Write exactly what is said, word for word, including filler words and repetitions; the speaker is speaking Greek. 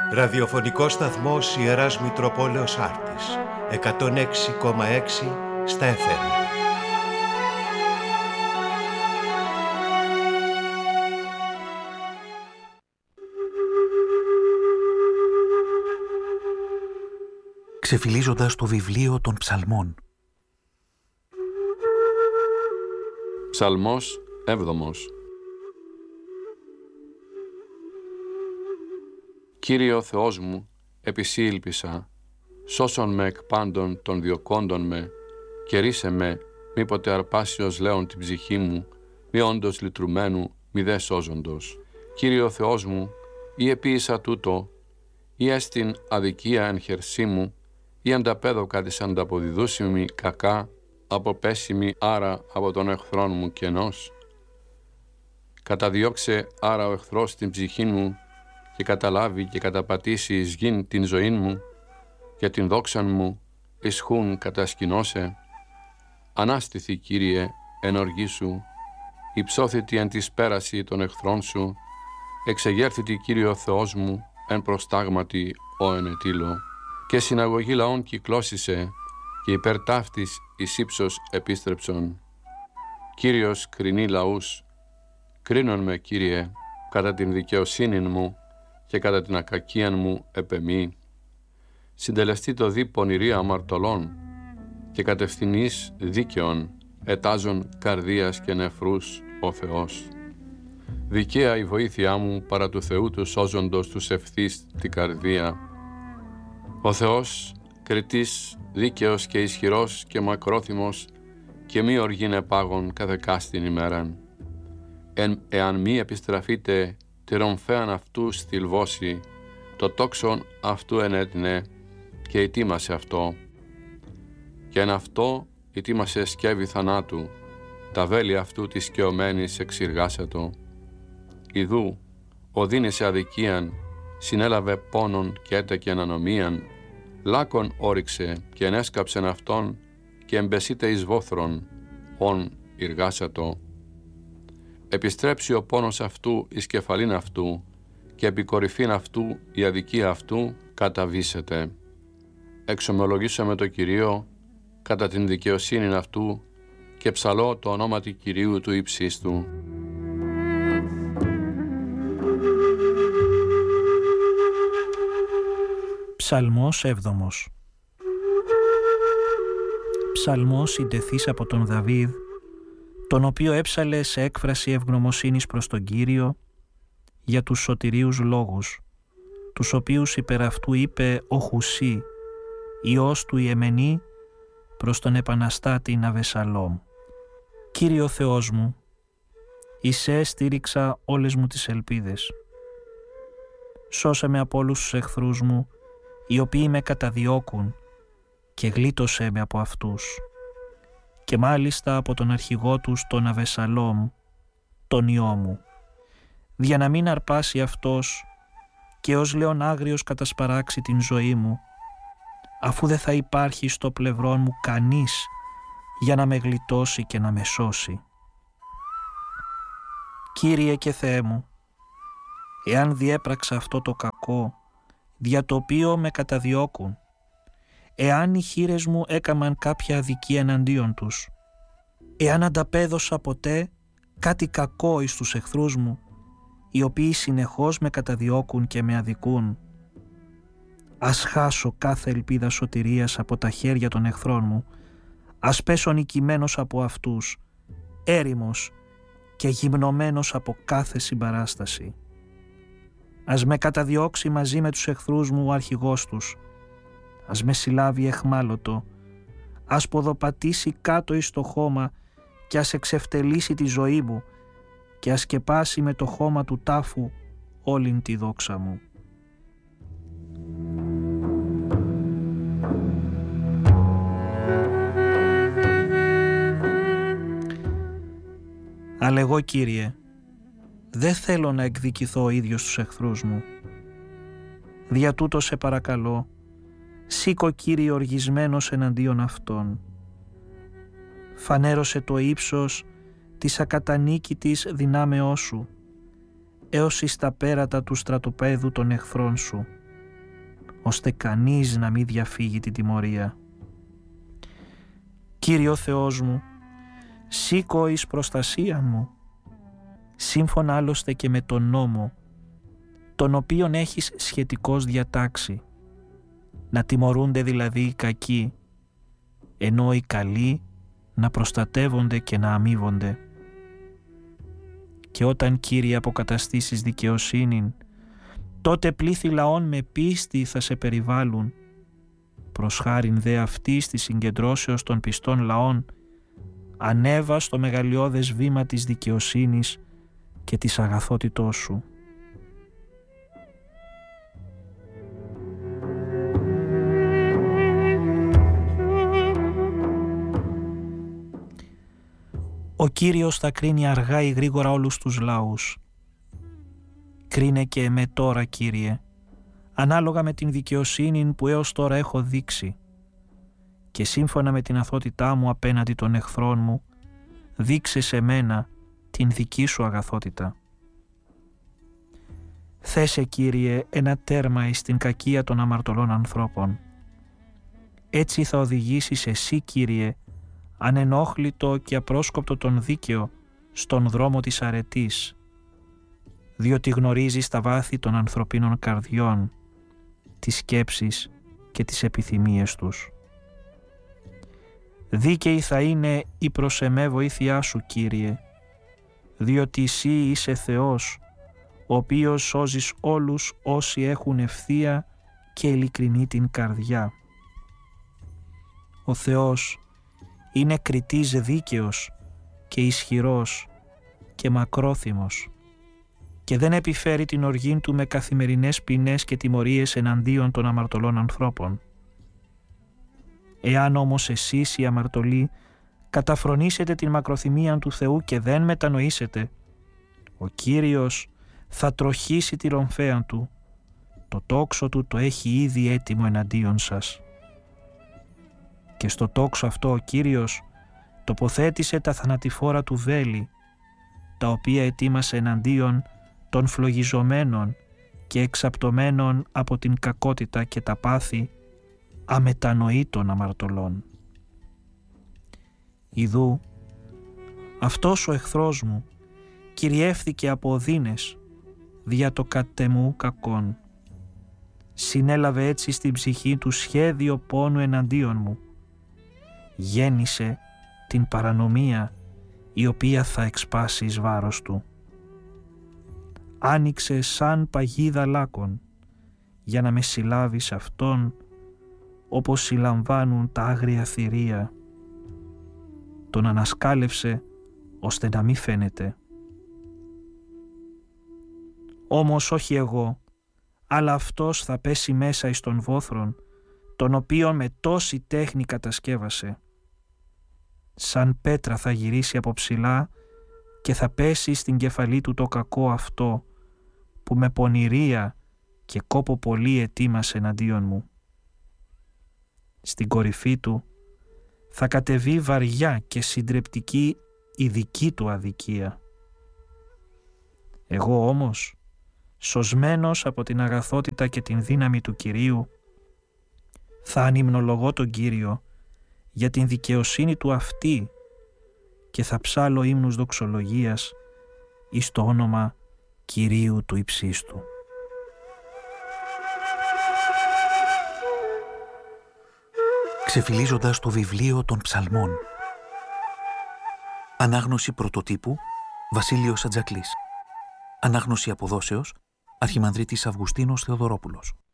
Ραδιοφωνικός σταθμός Ιεράς Μητροπόλεως Άρτης, εκατόν έξι κόμμα έξι στα εφ εμ. Ξεφυλίζοντας το βιβλίο των ψαλμών. Ψαλμός έβδομος. Κύριε ο Θεός μου, επί σοι ήλπισα, σώσον με εκ πάντων των διωκόντων με, και ρίσε με, μήποτε αρπάσιος λέον την ψυχή μου, μη όντως λυτρουμένου, μη δε σώζοντος. Κύριε ο Θεός μου, ή επίησα τούτο, ή έστιν αδικία εν χερσί μου, ή ανταπέδοκα της ανταποδιδούσιμη κακά, αποπέσιμη άρα από τον εχθρόν μου κενός. Καταδιώξε άρα ο εχθρός την ψυχή μου, και καταλάβει και καταπατήσει εις γην την ζωήν μου, για την δόξαν μου ισχούν κατασκηνώσε. Ανάστηθη, Κύριε, εν οργή σου, υψώθητη εν της πέραση των εχθρών σου, εξεγέρθητη, Κύριε ο Θεός μου, εν προστάγματι ο ενετήλω, και συναγωγή λαών κυκλώσισε, και υπέρ ταύτης εις ύψος επίστρεψον. Κύριος κρινεί λαούς, κρίνον με, Κύριε, κατά την δικαιοσύνη μου, και κατά την ακακίαν μου επεμή. Συντελεστεί το δι πονηρία αμαρτωλών, και κατευθυνής δίκαιων ετάζων καρδίας και νεφρούς ο Θεός. Δικαία η βοήθειά μου παρά του Θεού του σώζοντος τους ευθύς την καρδία. Ο Θεός κριτής, δίκαιος και ισχυρός και μακρόθυμος, και μη οργήν επάγων καθεκάστην ημέραν. Εν, εάν μη επιστραφείτε τη ρομφέαν αυτού στυλβώσει, το τόξον αυτού ενέτεινε και ετοίμασε αυτό. Και εν αυτό ετοίμασε σκεύη θανάτου, τα βέλη αυτού της σκεωμένης εξηργάσατο. Ιδού, οδύνησε αδικίαν, συνέλαβε πόνον και έτεκεν ανομίαν, λάκων όριξε και ενέσκαψεν αυτόν και εμπεσίτε εις βόθρον, ον ηργάσατο. Επιστρέψει ο πόνος αυτού εις κεφαλήν αυτού, και επί κορυφήν αυτού η αδικία αυτού καταβήσεται. Εξομολογήσαμε το Κυρίο κατά την δικαιοσύνη αυτού, και ψαλώ το ονόματι Κυρίου του υψίστου. Ψαλμός έβδομος. Ψαλμός συντεθής από τον Δαβίδ, τον οποίο έψαλε σε έκφραση ευγνωμοσύνης προς τον Κύριο για τους σωτηρίους λόγους, τους οποίους υπερ αυτού είπε ο Χουσί, υιός του Ιεμενή, προς τον επαναστάτη Αβεσσαλόμ. Κύριο Θεός μου, εις σε στήριξα όλες μου τις ελπίδες. Σώσε με από όλους τους εχθρούς μου, οι οποίοι με καταδιώκουν, και γλίτωσέ με από αυτούς. Και μάλιστα από τον αρχηγό τους τον Αβεσσαλόμ, τον ιό μου, για να μην αρπάσει αυτός και ως λέον άγριος κατασπαράξει την ζωή μου, αφού δεν θα υπάρχει στο πλευρό μου κανείς για να με γλιτώσει και να με σώσει. Κύριε και Θεέ μου, εάν διέπραξα αυτό το κακό, δια το οποίο με καταδιώκουν, εάν οι χείλες μου έκαμαν κάποια αδικία εναντίον τους, εάν ανταπέδωσα ποτέ κάτι κακό εις τους εχθρούς μου, οι οποίοι συνεχώς με καταδιώκουν και με αδικούν, ας χάσω κάθε ελπίδα σωτηρίας από τα χέρια των εχθρών μου, ας πέσω νικημένος από αυτούς, έρημος και γυμνωμένος από κάθε συμπαράσταση. Ας με καταδιώξει μαζί με τους εχθρούς μου ο αρχηγός τους, ας με συλλάβει εχμάλωτο, ας ποδοπατήσει κάτω εις το χώμα και ας εξευτελίσει τη ζωή μου και ας σκεπάσει με το χώμα του τάφου όλην τη δόξα μου. Αλλά εγώ, Κύριε, δεν θέλω να εκδικηθώ ο ίδιος τους εχθρούς μου. Δια τούτο σε παρακαλώ, σήκω, Κύριε, οργισμένος εναντίον αυτών. Φανέρωσε το ύψος της ακατανίκητης δυνάμεώς σου, έως εις τα πέρατα του στρατοπέδου των εχθρών σου. ώστε κανείς να μην διαφύγει την τιμωρία. Κύριε ο Θεός μου, σήκω εις προστασίαν μου, σύμφωνα άλλωστε και με τον νόμο, τον οποίον έχεις σχετικώς διατάξει, να τιμωρούνται δηλαδή οι κακοί, ενώ οι καλοί να προστατεύονται και να αμείβονται. Και όταν, Κύριε, αποκαταστήσεις δικαιοσύνην, τότε πλήθη λαών με πίστη θα σε περιβάλλουν. Προς χάριν δε αυτής της συγκεντρώσεως των πιστών λαών, ανέβα στο μεγαλειώδες βήμα της δικαιοσύνης και της αγαθότητός σου. Ο Κύριος θα κρίνει αργά ή γρήγορα όλους τους λαούς. Κρίνε και εμέ τώρα, Κύριε, ανάλογα με την δικαιοσύνη που έως τώρα έχω δείξει, και σύμφωνα με την αθότητά μου απέναντι των εχθρών μου, δείξε σε μένα την δική σου αγαθότητα. Θέσε, Κύριε, ένα τέρμα εις την κακία των αμαρτωλών ανθρώπων. Έτσι θα οδηγήσεις εσύ, Κύριε, ανενόχλητο και απρόσκοπτο τον δίκαιο στον δρόμο της αρετής, διότι γνωρίζεις τα βάθη των ανθρωπίνων καρδιών, τις σκέψεις και τις επιθυμίες τους. Δίκαιη θα είναι η προς εμέ βοήθειά σου, Κύριε, διότι εσύ είσαι Θεός, ο οποίος σώζεις όλους όσοι έχουν ευθεία και ειλικρινή την καρδιά. Ο Θεός είναι κριτής δίκαιος και ισχυρός και μακρόθυμος και δεν επιφέρει την οργή του με καθημερινές ποινές και τιμωρίες εναντίον των αμαρτωλών ανθρώπων. Εάν όμως εσείς οι αμαρτωλοί καταφρονήσετε την μακροθυμία του Θεού και δεν μετανοήσετε, ο Κύριος θα τροχήσει τη ρομφαία του, το τόξο του το έχει ήδη έτοιμο εναντίον σας. Και στο τόξο αυτό ο Κύριος τοποθέτησε τα θανατηφόρα του βέλη, τα οποία ετοίμασε εναντίον των φλογιζομένων και εξαπτωμένων από την κακότητα και τα πάθη αμετανοήτων αμαρτωλών. Ιδού, αυτός ο εχθρός μου κυριεύθηκε από οδύνες δια το κατεμού κακόν. Συνέλαβε έτσι στην ψυχή του σχέδιο πόνου εναντίον μου. Γέννησε την παρανομία η οποία θα εξπάσει εις βάρος του. Άνοιξε σαν παγίδα λάκων για να με συλλάβει σε αυτόν όπως συλλαμβάνουν τα άγρια θηρία. Τον ανασκάλευσε ώστε να μη φαίνεται. Όμως όχι εγώ, αλλά αυτός θα πέσει μέσα εις τον βόθρον, τον οποίον με τόση τέχνη κατασκεύασε. Σαν πέτρα θα γυρίσει από ψηλά και θα πέσει στην κεφαλή του το κακό αυτό που με πονηρία και κόπο πολύ ετοίμασε εναντίον μου. Στην κορυφή του θα κατεβεί βαριά και συντρεπτική η δική του αδικία. Εγώ όμως, σωσμένος από την αγαθότητα και την δύναμη του Κυρίου, θα ανυμνολογώ τον Κύριο για την δικαιοσύνη του αυτή και θα ψάλω ύμνους δοξολογίας εις το όνομα Κυρίου του Υψίστου. Ξεφυλίζοντας το βιβλίο των ψαλμών. Ανάγνωση πρωτοτύπου Βασίλειος Ατζακλής. Ανάγνωση αποδόσεως Αρχιμανδρίτης Αυγουστίνος Θεοδωρόπουλος.